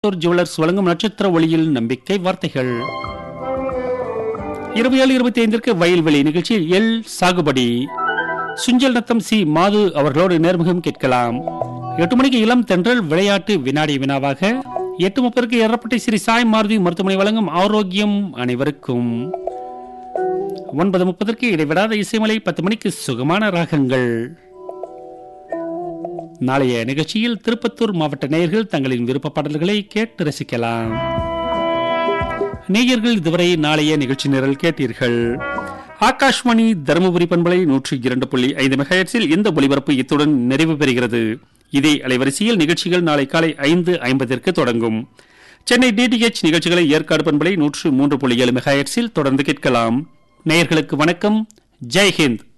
Jewellers வழங்கும் நட்சத்திர ஒளியில் நம்பிக்கை வார்த்தைகள். 27:25 வயல்வெளி நிகழ்ச்சியில் எல் சாகுபடி சுஞ்சல் நத்தம் சி மாது அவர்களோடு நேர்முகம் கேட்கலாம். 8 மணிக்கு இளம் தென்றல் விளையாட்டு வினாடி வினாவாக 8:30 எரப்பட்டை ஸ்ரீ சாய் மாருதி மருத்துவமனை வழங்கும் ஆரோக்கியம் அனைவருக்கும். 9:30 இடைவிடாத இசைமலை. 10 மணிக்கு சுகமான ராகங்கள். நாளைய நிகழ்ச்சியில் திருப்பத்தூர் மாவட்ட நேயர்கள் தங்களின் விருப்ப பாடல்களை கேட்டு ரசிக்கலாம். நேயர்கள் இதுவரை நாளைய நிகழ்ச்சி நிரல் கேட்டீர்கள். ஆகாஷ்வாணி தருமபுரி பண்பலை 102.5 மெகாஹெர்ட்ஸில் இந்த ஒலிபரப்பு இத்துடன் நிறைவு பெறுகிறது. இதே அலைவரிசையில் நிகழ்ச்சிகள் நாளை காலை 5:50 தொடங்கும். சென்னை டிடிஎச் நிகழ்ச்சிகளை ஏற்காடு பண்பலை 103.7 மெகாஹெர்ட்ஸில் தொடர்ந்து கேட்கலாம். நேயர்களுக்கு வணக்கம். ஜெய்ஹிந்த்.